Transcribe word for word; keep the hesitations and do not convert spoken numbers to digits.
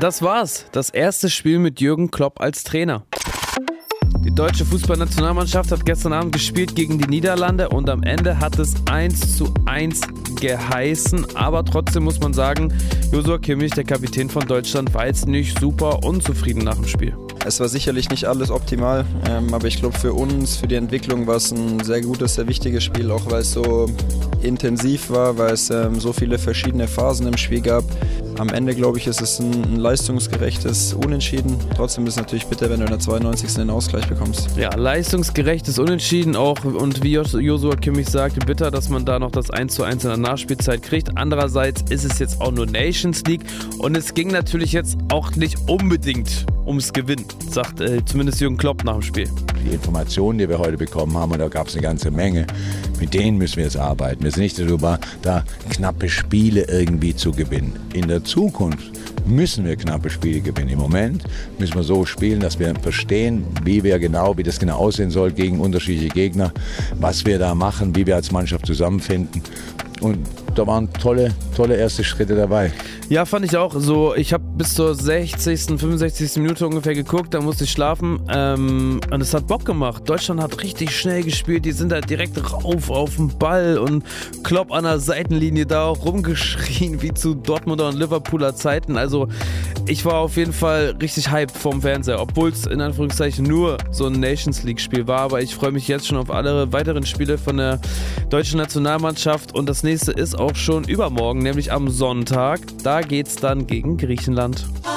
das war's. Das erste Spiel mit Jürgen Klopp als Trainer. Die deutsche Fußballnationalmannschaft hat gestern Abend gespielt gegen die Niederlande und am Ende hat es eins zu eins geheißen. Aber trotzdem muss man sagen, Joshua Kimmich, der Kapitän von Deutschland, war jetzt nicht super unzufrieden nach dem Spiel. Es war sicherlich nicht alles optimal, ähm, aber ich glaube für uns, für die Entwicklung war es ein sehr gutes, sehr wichtiges Spiel, auch weil es so intensiv war, weil es ähm, so viele verschiedene Phasen im Spiel gab. Am Ende, glaube ich, ist es ein, ein leistungsgerechtes Unentschieden. Trotzdem ist es natürlich bitter, wenn du in der zweiundneunzigsten den Ausgleich bekommst. Ja, leistungsgerechtes Unentschieden auch und wie Joshua Kimmich sagte, bitter, dass man da noch das eins zu eins in der Nachspielzeit kriegt. Andererseits ist es jetzt auch nur Nations League und es ging natürlich jetzt auch nicht unbedingt ums Gewinnen, sagt äh, zumindest Jürgen Klopp nach dem Spiel. Die Informationen, die wir heute bekommen haben, und da gab es eine ganze Menge, mit denen müssen wir jetzt arbeiten. Wir sind nicht darüber, da knappe Spiele irgendwie zu gewinnen. In der Zukunft müssen wir knappe Spiele gewinnen. Im Moment müssen wir so spielen, dass wir verstehen, wie wir genau, wie das genau aussehen soll gegen unterschiedliche Gegner, was wir da machen, wie wir als Mannschaft zusammenfinden. Und da waren tolle, tolle erste Schritte dabei. Ja, fand ich auch. So, ich habe bis zur sechzigsten, fünfundsechzigsten Minute ungefähr geguckt, da musste ich schlafen. Ähm, und es hat Bock gemacht. Deutschland hat richtig schnell gespielt. Die sind da direkt rauf auf den Ball und Klopp an der Seitenlinie da auch rumgeschrien, wie zu Dortmunder und Liverpooler Zeiten. Also, ich war auf jeden Fall richtig hyped vorm Fernseher, obwohl es in Anführungszeichen nur so ein Nations League Spiel war. Aber ich freue mich jetzt schon auf alle weiteren Spiele von der deutschen Nationalmannschaft. Und das nächste ist auch schon übermorgen, nämlich am Sonntag. Da geht's dann gegen Griechenland.